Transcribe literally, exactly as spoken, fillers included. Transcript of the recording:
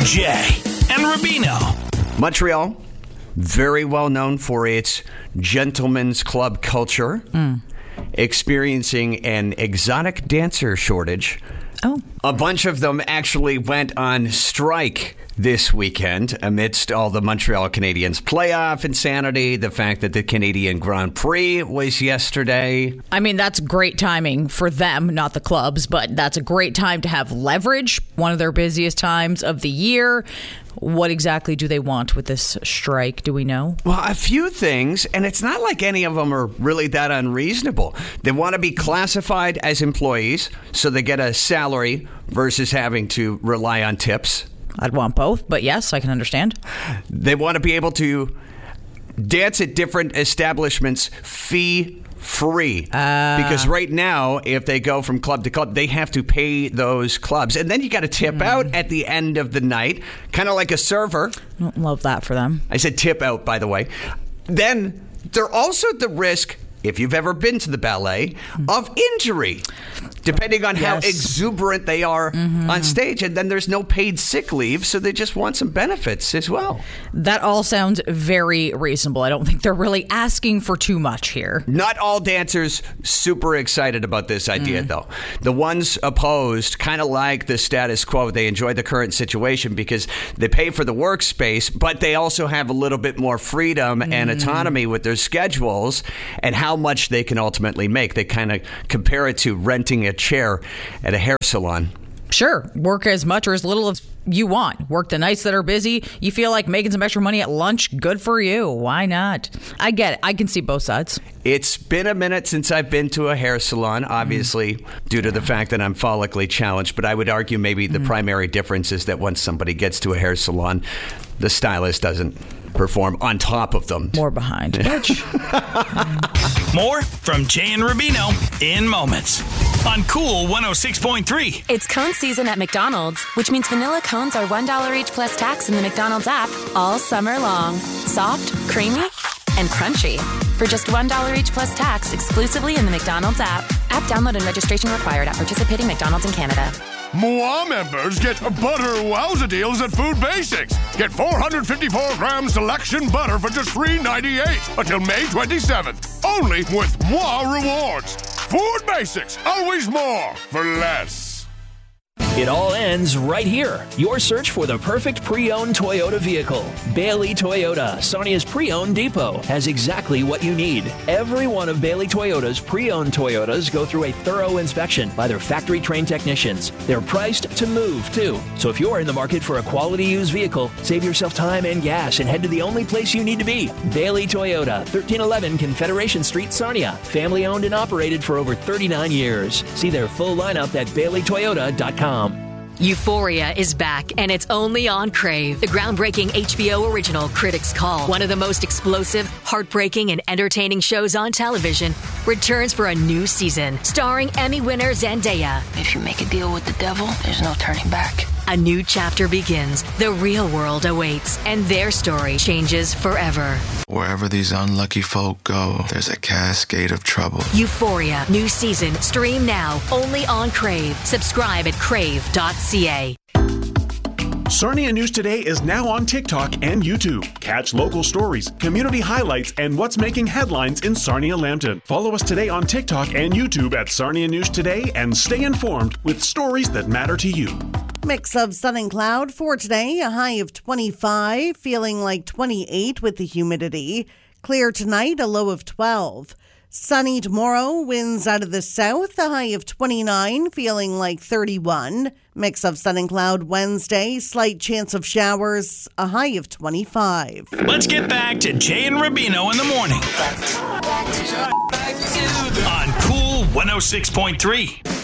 Jay and Rubino. Montreal, very well known for its gentlemen's club culture, mm. experiencing an exotic dancer shortage. Oh. A bunch of them actually went on strike this weekend amidst all the Montreal Canadiens playoff insanity, the fact that the Canadian Grand Prix was yesterday. I mean, that's great timing for them, not the clubs, but that's a great time to have leverage, one of their busiest times of the year. What exactly do they want with this strike? Do we know? Well, a few things, and it's not like any of them are really that unreasonable. They want to be classified as employees, so they get a salary versus having to rely on tips. I'd want both, but yes, I can understand. They want to be able to dance at different establishments fee-free. Uh, because right now, if they go from club to club, they have to pay those clubs. And then you got to tip mm. out at the end of the night, kind of like a server. I don't love that for them. I said tip out, by the way. Then they're also at the risk, if you've ever been to the ballet, of injury, depending on yes. how exuberant they are mm-hmm. on stage. And then there's no paid sick leave, so they just want some benefits as well. That all sounds very reasonable. I don't think they're really asking for too much here. Not all dancers super excited about this idea, mm. though. The ones opposed kind of like the status quo. They enjoy the current situation because they pay for the workspace, but they also have a little bit more freedom mm. and autonomy with their schedules and how How much they can ultimately make. They kind of compare it to renting a chair at a hair salon. Sure. Work as much or as little as you want. Work the nights that are busy. You feel like making some extra money at lunch. Good for you. Why not? I get it. I can see both sides. It's been a minute since I've been to a hair salon, obviously, mm. due to the fact that I'm follically challenged. But I would argue maybe the mm. primary difference is that once somebody gets to a hair salon, the stylist doesn't perform on top of them. More behind. More from Jay and Rubino in moments on Cool one oh six point three. It's cone season at McDonald's, which means vanilla cones are one dollar each plus tax in the McDonald's app all summer long. Soft, creamy, and crunchy. For just one dollar each plus tax exclusively in the McDonald's app. App download and registration required at participating McDonald's in Canada. M W A members get butter wowza deals at Food Basics. Get four hundred fifty-four gram selection butter for just three ninety-eight until May twenty-seventh. Only with M W A Rewards. Food Basics, always more for less. It all ends right here. Your search for the perfect pre-owned Toyota vehicle. Bailey Toyota, Sarnia's pre-owned depot, has exactly what you need. Every one of Bailey Toyota's pre-owned Toyotas go through a thorough inspection by their factory-trained technicians. They're priced to move, too. So if you're in the market for a quality used vehicle, save yourself time and gas and head to the only place you need to be. Bailey Toyota, thirteen eleven Confederation Street, Sarnia. Family-owned and operated for over thirty-nine years. See their full lineup at bailey toyota dot com. Euphoria is back, and it's only on Crave. The groundbreaking H B O original Critics' Call, one of the most explosive, heartbreaking, and entertaining shows on television, returns for a new season, starring Emmy winner Zendaya. If you make a deal with the devil, there's no turning back. A new chapter begins. The real world awaits, and their story changes forever. Wherever these unlucky folk go, there's a cascade of trouble. Euphoria, new season, stream now, only on Crave. Subscribe at crave dot c a. Sarnia News Today is now on TikTok and YouTube. Catch local stories, community highlights, and what's making headlines in Sarnia-Lambton. Follow us today on TikTok and YouTube at Sarnia News Today and stay informed with stories that matter to you. Mix of sun and cloud for today, a high of twenty-five, feeling like twenty-eight with the humidity. Clear tonight, a low of twelve. Sunny tomorrow, winds out of the south, a high of twenty-nine, feeling like thirty-one. Mix of sun and cloud Wednesday, slight chance of showers, a high of twenty-five. Let's get back to Jay and Rubino in the morning on Cool one oh six point three.